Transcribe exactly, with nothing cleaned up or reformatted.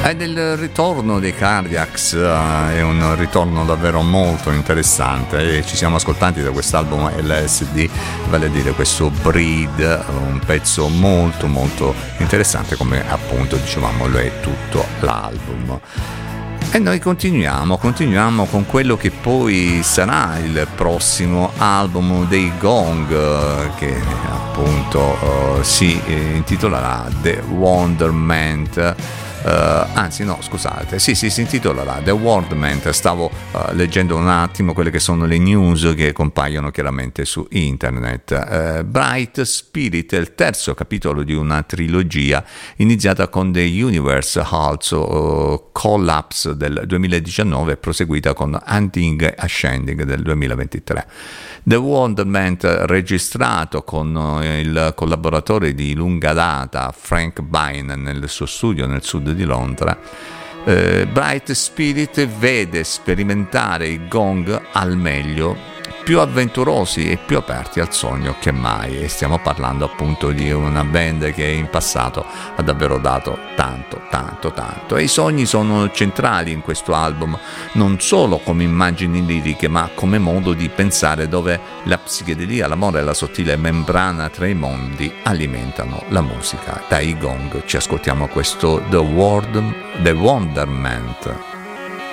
Ed il ritorno dei Cardiacs uh, è un ritorno davvero molto interessante, e ci siamo ascoltati da quest'album L S D, vale a dire questo Breed, un pezzo molto molto interessante, come appunto dicevamo lo è tutto l'album. E noi continuiamo, continuiamo con quello che poi sarà il prossimo album dei Gong, che appunto uh, si intitolerà The Wonderment. Uh, anzi no, scusate, sì, sì, si intitolerà The Wonderment. Stavo uh, leggendo un attimo quelle che sono le news che compaiono chiaramente su internet. uh, Bright Spirit è il terzo capitolo di una trilogia iniziata con The Universe Halts uh, Collapse del duemiladiciannove e proseguita con Hunting Ascending del duemilaventitré. The Wonderment, registrato con il collaboratore di lunga data Frank Bine nel suo studio nel sud di Londra, eh, Bright Spirit vede sperimentare i Gong al meglio, più avventurosi e più aperti al sogno che mai, e stiamo parlando appunto di una band che in passato ha davvero dato tanto tanto tanto, e i sogni sono centrali in questo album, non solo come immagini liriche ma come modo di pensare, dove la psichedelia, l'amore e la sottile membrana tra i mondi alimentano la musica. Dai Gong ci ascoltiamo questo The, Word, The Wonderment.